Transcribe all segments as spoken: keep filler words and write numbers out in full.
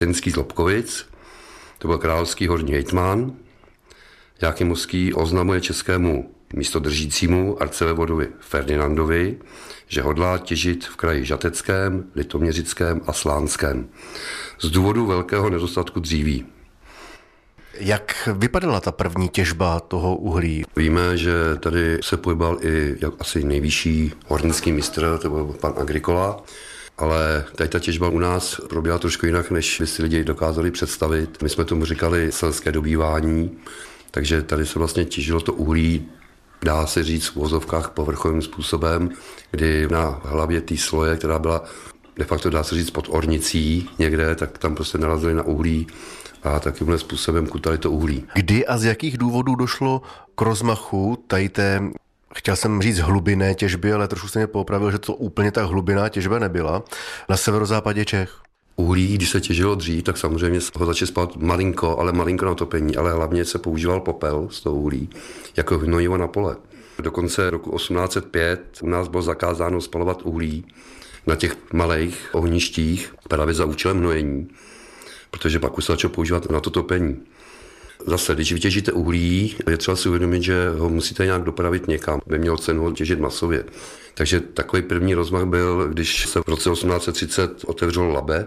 Jenský z Lobkovic, to byl královský horní hejtman. Jáchymovský oznamuje českému místodržícímu arcivévodovi Ferdinandovi, že hodlá těžit v kraji Žateckém, Litoměřickém a Slánském z důvodu velkého nedostatku dříví. Jak vypadala ta první těžba toho uhlí? Víme, že tady se pohyboval i jak asi nejvyšší hornický mistr, to byl pan Agricola, ale tady ta těžba u nás probíhá trošku jinak, než by si lidi dokázali představit. My jsme tomu říkali selské dobývání, takže tady se vlastně těžilo to uhlí, dá se říct v uvozovkách povrchovým způsobem, kdy na hlavě té sloje, která byla de facto, dá se říct, pod ornicí někde, tak tam prostě narazili na uhlí a takovýmhle způsobem kutali to uhlí. Kdy a z jakých důvodů došlo k rozmachu tady té, chtěl jsem říct hlubinné těžby, ale trošku jsem mě poopravil, že to úplně tak hlubinná těžba nebyla, na severozápadě Čech? Uhlí, když se těžilo dřív, tak samozřejmě ho začali spát malinko, ale malinko na topení, ale hlavně se používal popel z toho uhlí jako hnojivo na pole. Do konce roku osmnáct set pět u nás bylo zakázáno spalovat uhlí na těch malých ohništích právě za účelem hnojení, protože pak už se začalo používat na to topení. Zase, když vytěžíte uhlí, je třeba si uvědomit, že ho musíte nějak dopravit někam, by mělo cenu ho těžit masově. Takže takový první rozmach byl, když se v roce osmnáct set třicet otevřelo Labe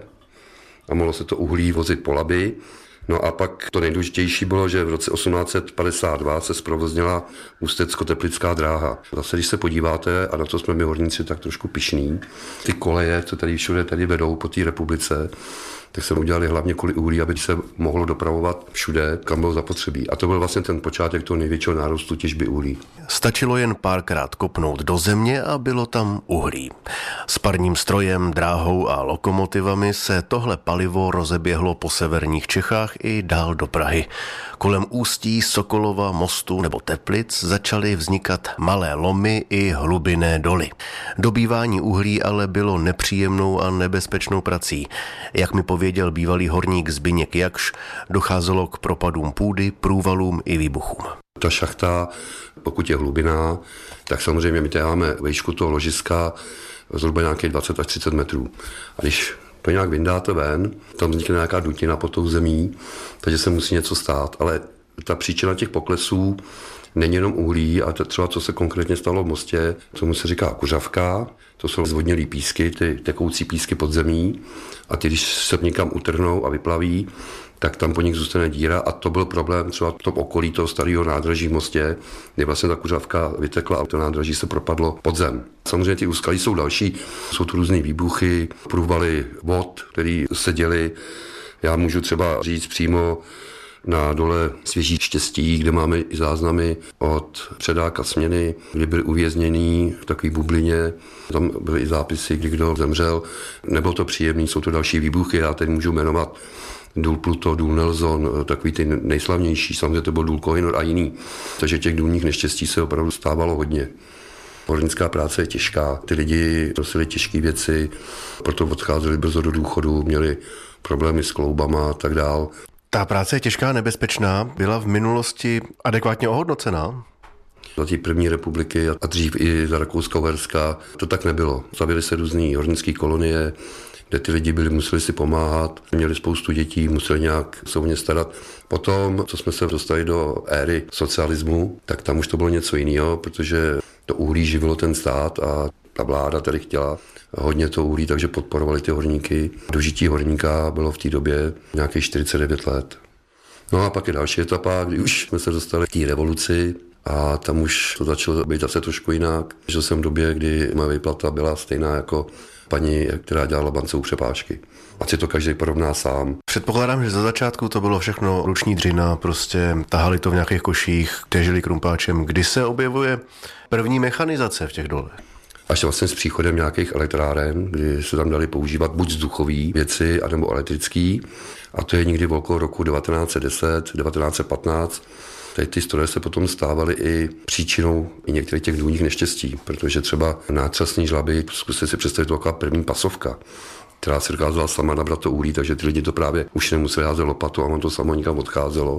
a mohlo se to uhlí vozit po Labi. No a pak to nejdůležitější bylo, že v roce osmnáct set padesát dva se zprovoznila Ústecko-Teplická dráha. Zase, když se podíváte, a na to jsme my horníci tak trošku pyšní, ty koleje, co tady všude tady vedou po té republice, tak se udělali hlavně kvůli uhlí, aby se mohlo dopravovat všude, kam bylo zapotřebí. A to byl vlastně ten počátek toho největšího nárůstu těžby uhlí. Stačilo jen párkrát kopnout do země a bylo tam uhlí. S parním strojem, dráhou a lokomotivami se tohle palivo rozeběhlo po severních Čechách i dál do Prahy. Kolem Ústí, Sokolova, Mostu nebo Teplic začaly vznikat malé lomy i hlubinné doly. Dobývání uhlí ale bylo nepříjemnou a nebezpečnou prací. Jak mi pověděl bývalý horník Zbyněk Jakš, docházelo k propadům půdy, průvalům i výbuchům. Ta šachta, pokud je hlubiná, tak samozřejmě my máme výšku toho ložiska zhruba nějakých dvacet až třicet metrů. A když to nějak vyndáte ven, tam vznikne nějaká dutina pod tou zemí, takže se musí něco stát. Ale ta příčina těch poklesů není jenom uhlí, a to třeba, co se konkrétně stalo v Mostě, tomu se říká kuřavka, to jsou zvodnělý písky, ty tekoucí písky pod zemí, a ty, když se někam utrhnou a vyplaví, tak tam po nich zůstane díra, a to byl problém třeba v tom okolí toho starého nádraží v Mostě, kdy vlastně ta kuřavka vytekla a to nádraží se propadlo pod zem. Samozřejmě ty úskalí jsou další, jsou tu různý výbuchy, průvaly vod, které se děly. Já můžu třeba říct přímo na dole Svěží Štěstí, kde máme i záznamy od předáka směny, kdy byl uvězněný v takové bublině. Tam byly i zápisy, kdy kdo zemřel. Nebylo to příjemné, jsou to další výbuchy, já teď můžu jmenovat důl Pluto, důl Nelson, takový ty nejslavnější, samozřejmě to byl důl Kohinor a jiný. Takže těch důlních neštěstí se opravdu stávalo hodně. Hornická práce je těžká, ty lidi nosili těžké věci, proto odcházeli brzo do důchodu, měli problémy s kloubama a tak dál. Ta práce je těžká, nebezpečná, byla v minulosti adekvátně ohodnocená? Za té první republiky a dřív i za Rakouska-Uherska to tak nebylo. Zavily se různý hornické kolonie, kde ty lidi byli, museli si pomáhat, měli spoustu dětí, museli nějak se o ně starat. Potom, co jsme se dostali do éry socialismu, tak tam už to bylo něco jiného, protože to uhlí živilo ten stát a ta vláda tady chtěla hodně to uhlí, takže podporovali ty horníky. Dožití horníka bylo v té době nějakých čtyřicet devět let. No a pak je další etapa, kdy už jsme se dostali k té revoluci a tam už to začalo být zase trošku jinak. Žil jsem v době, kdy moje výplata byla stejná jako paní, která dělala bance u přepážky. Ať si to každý porovná sám. Předpokládám, že za začátku to bylo všechno ruční dřina, prostě tahali to v nějakých koších, těžili krumpáčem. Kdy se objevuje první mechanizace v těch dolech? Až vlastně s příchodem nějakých elektráren, kdy se tam dali používat buď vzduchové věci, anebo elektrický. A to je někdy v okolo roku devatenáct set deset, devatenáct set patnáct. Tady ty stroje se potom stávaly i příčinou i některých těch důlních neštěstí, protože třeba nátřasní žlaby, zkuste si představit taková první pasovka, která se dokázala sama nabrat to uhlí, takže ty lidi to právě už nemuseli házet lopatou a on to samo nikam odcházelo.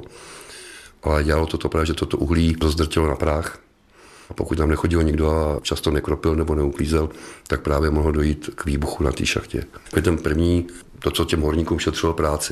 Ale dělalo to, to právě, že toto uhlí rozdrtilo na prach. A pokud tam nechodil nikdo a často nekropil nebo neuklízel, tak právě mohlo dojít k výbuchu na té šachtě. Ten první, to, co těm horníkům šetřilo práci,